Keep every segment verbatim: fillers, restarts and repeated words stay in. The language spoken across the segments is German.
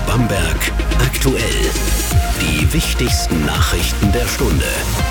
Bamberg aktuell. Die wichtigsten Nachrichten der Stunde.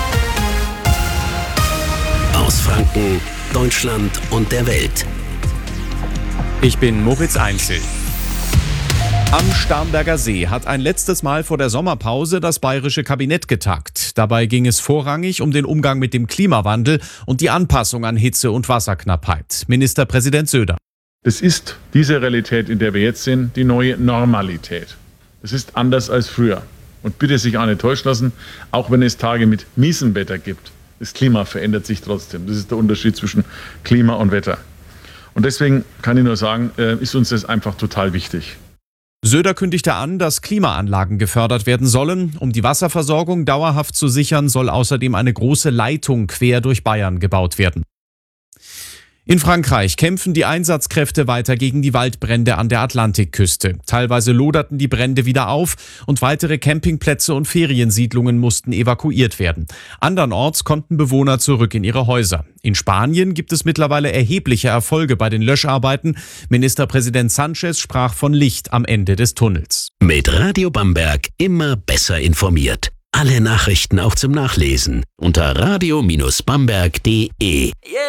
Aus Franken, Deutschland und der Welt. Ich bin Moritz Einzel. Am Starnberger See hat ein letztes Mal vor der Sommerpause das bayerische Kabinett getagt. Dabei ging es vorrangig um den Umgang mit dem Klimawandel und die Anpassung an Hitze- und Wasserknappheit. Ministerpräsident Söder. Das ist diese Realität, in der wir jetzt sind, die neue Normalität. Es ist anders als früher. Und bitte sich auch nicht täuschen lassen, auch wenn es Tage mit miesem Wetter gibt. Das Klima verändert sich trotzdem. Das ist der Unterschied zwischen Klima und Wetter. Und deswegen kann ich nur sagen, ist uns das einfach total wichtig. Söder kündigte an, dass Klimaanlagen gefördert werden sollen. Um die Wasserversorgung dauerhaft zu sichern, soll außerdem eine große Leitung quer durch Bayern gebaut werden. In Frankreich kämpfen die Einsatzkräfte weiter gegen die Waldbrände an der Atlantikküste. Teilweise loderten die Brände wieder auf und weitere Campingplätze und Feriensiedlungen mussten evakuiert werden. Andernorts konnten Bewohner zurück in ihre Häuser. In Spanien gibt es mittlerweile erhebliche Erfolge bei den Löscharbeiten. Ministerpräsident Sánchez sprach von Licht am Ende des Tunnels. Mit Radio Bamberg immer besser informiert. Alle Nachrichten auch zum Nachlesen unter radio Bindestrich bamberg punkt de. Yeah.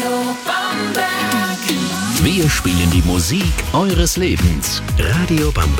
Wir spielen die Musik eures Lebens. Radio Bamberg.